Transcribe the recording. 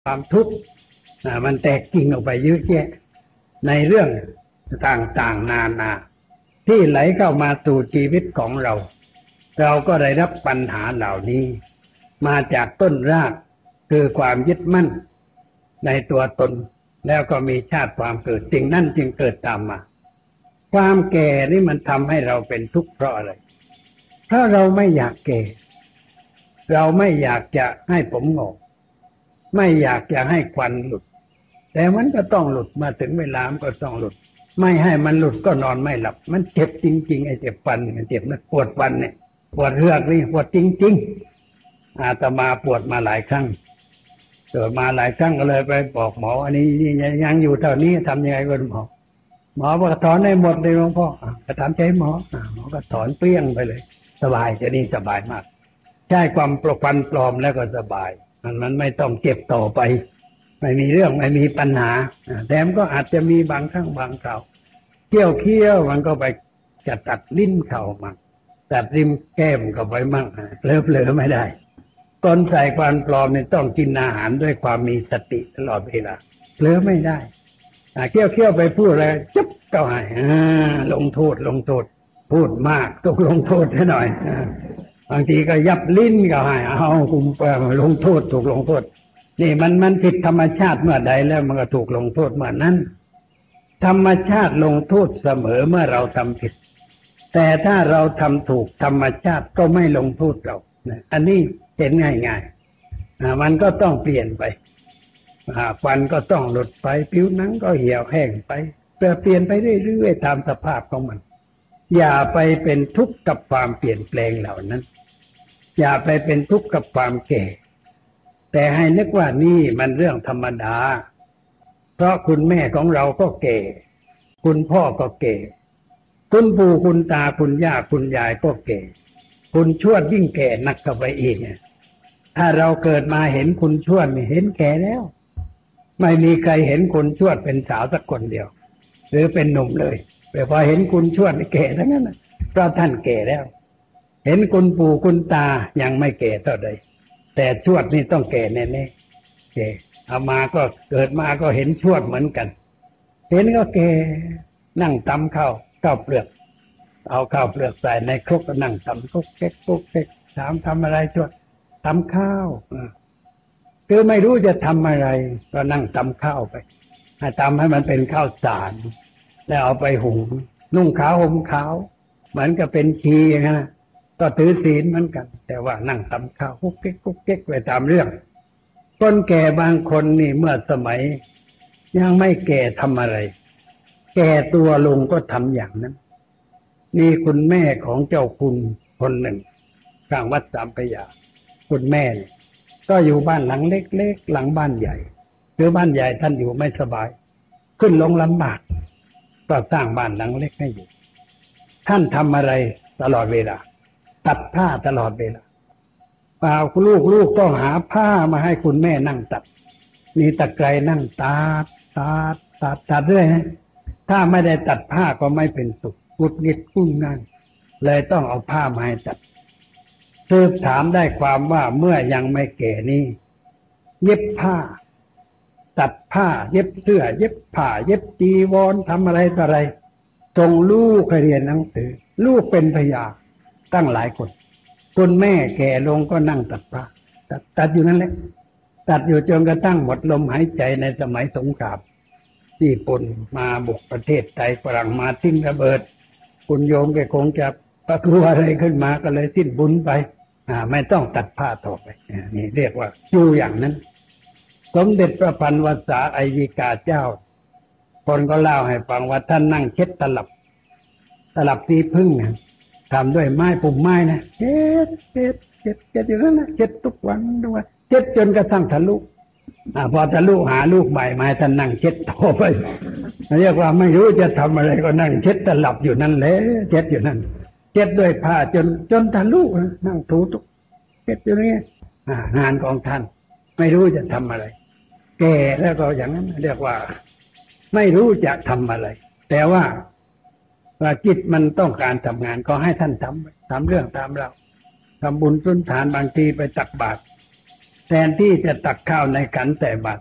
ความทุกข์มันแตกกิ่งออกไปเยอะแยะในเรื่องต่างๆนานาที่ไหลเข้ามาสู่ชีวิตของเราเราก็ได้รับปัญหาเหล่านี้มาจากต้นรากคือความยึดมั่นในตัวตนแล้วก็มีชาติความเกิดสิ่งนั้นจึงเกิดตามมาความแก่นี่มันทำให้เราเป็นทุกข์เพราะอะไรเพราะเราไม่อยากแก่เราไม่อยากจะให้ผมงอกไม่อยากจะให้ควันหลุดแต่มันก็ต้องหลุดมาถึงเวลามันก็ต้องหลุดไม่ให้มันหลุดก็นอนไม่หลับมันเจ็บจริงๆไอ้เจ็บฟันมันเจ็บนะปวดฟันเนี่ยปวดเรือกนี่ปวดจริงๆอาตมาปวดมาหลายครั้งเกิดมาหลายครั้งก็เลยไปบอกหมออันนี้ยังอยู่เท่านี้ทำยังไงก็หมอบอกถอนได้หมดเลยหลวงพ่อก็ถามใจหมอก็ถอนเปรี้ยงไปเลยสบายจะนี่สบายมากใช่ความปลอกฟันปลอมแล้วก็สบายมันไม่ต้องเจ็บต่อไปไม่มีเรื่องไม่มีปัญหาแถมก็อาจจะมีบางครั้งบางคราวเคี้ยวมันก็ไปจะตัดลิ้นเข่ามั่งตัดริมแก้มก็ไปมั่งเผลอไม่ได้คนใส่ฟันปลอมเนี่ยต้องกินอาหารด้วยความมีสติตลอดเวลาเผลอไม่ได้เคี้ยวไปพูดอะไรจุ๊บก็ให้ลงโทษพูดมากต้องลงโทษให้หน่อยบางทีก็ยับลิ้นก็ให้เอาคุมลงโทษถูกลงโทษนี่มันผิดธรรมชาติเมื่อใดแล้วมันก็ถูกลงโทษเมื่อนั้นธรรมชาติลงโทษเสมอเมื่อเราทำผิดแต่ถ้าเราทำถูกธรรมชาติก็ไม่ลงโทษเราอันนี้เห็นง่ายๆมันก็ต้องเปลี่ยนไปฟันก็ต้องหลุดไปผิวหนังก็เหี่ยวแห้งไปเปลี่ยนไปเรื่อยๆตามสภาพของมันอย่าไปเป็นทุกข์กับความเปลี่ยนแปลงเหล่านั้นอย่าไปเป็นทุกข์กับความแก่แต่ให้นึกว่านี่มันเรื่องธรรมดาเพราะคุณแม่ของเราก็แก่คุณพ่อก็แก่คุณปู่คุณตาคุณย่าคุณยายก็แก่คุณชวดยิ่งแก่หนักเข้าไปอีกถ้าเราเกิดมาเห็นคุณชวดเห็นแก่แล้วไม่มีใครเห็นคุณชวดเป็นสาวสักคนเดียวหรือเป็นหนุ่มเลยแต่พอเห็นคุณชวดแก่ทั้งนั้นเพราะท่านแก่แล้วเห็นคุณปู่คุณตายังไม่แก่เท่าใดแต่ชวดนี่ต้องแก่แน่ๆแก่เอามาก็เกิดมาก็เห็นชวดเหมือนกันเห็นก็แก่นั่งตำข้าวเปลือกเอาข้าวเปลือกใส่ในครกก็นั่งตำครกเก๊กถามทำอะไรชวดตำข้าวคือไม่รู้จะทำอะไรก็นั่งตำข้าวไปตำให้มันเป็นข้าวสารแล้วเอาไปหุงนุ่งขาวห่มขาวเหมือนกับเป็นชีอย่างนั้นก็ถือศีลเหมือนกันแต่ว่านั่งตำข้าวกุ๊กเก๊กไปตามเรื่องคนแก่บางคนนี่เมื่อสมัยยังไม่แก่ทำอะไรแก่ตัวลงก็ทำอย่างนั้นนี่คุณแม่ของเจ้าคุณคนหนึ่งข้างวัดสามพระยาคุณแม่ก็อยู่บ้านหลังเล็กๆหลังบ้านใหญ่คือบ้านใหญ่ท่านอยู่ไม่สบายขึ้นลงลำบากก็สร้างบ้านหลังเล็กให้อยู่ท่านทำอะไรตลอดเวลาตัดผ้าตลอดเวลาเปล่าลูกต้องหาผ้ามาให้คุณแม่นั่งตัดมีตะไคร้นั่งตัดเรื่อยถ้าไม่ได้ตัดผ้าก็ไม่เป็นสุขกุดงิดกุ้งงันเลยต้องเอาผ้ามาให้ตัดสืบถามได้ความว่าเมื่อยังไม่แก่นี้เย็บผ้าตัดผ้าเย็บเสื้อเย็บผ้าเย็บจีวรทำอะไรต่ออะไรส่งลูกให้เรียนหนังสือลูกเป็นพยาตั้งหลายคนคุณแม่แก่ลงก็นั่งตัดผ้าตัดอยู่นั่นแหละตัดอยู่จนกระทั่งหมดลมหายใจในสมัยสงครามญี่ปุ่นมาบุกประเทศไทยฝรั่งมาทิ้งระเบิดคุณโยมแกคงจะกลัวอะไรขึ้นมาก็เลยสิ้นบุญไปไม่ต้องตัดผ้าต่อไปนี่เรียกว่าอยู่อย่างนั้นสมเด็จพระพันวษาไอยิกาเจ้าคนก็เล่าให้ฟังว่าท่านนั่งเช็ดตลับสีพึ่งทำด้วยไม้ปุ่มไม้นะเช็ดอยู่นั่นนะเช็ดทุกวันด้วยเช็ดจนกระทั่งทะลุพอทะลุหาลูกใหม่มาท่านนั่งเช็ดต่อไปเรียกว่าไม่รู้จะทำอะไรก็นั่งเช็ดตลับอยู่นั่นแหละเช็ดอยู่นั่นเช็ดด้วยผ้าจนทะลุนั่งถูทุกเช็ดอยู่นี่งานของท่านไม่รู้จะทำอะไรแก่แล้วก็อย่างนั้นเรียกว่าไม่รู้จะทำอะไรแต่ว่าจิตมันต้องการทำงานก็ให้ท่านทำเรื่องตามเราทำบุญสุนทานบางทีไปตักบาตรแทนที่จะตักข้าวในขันใส่บาตร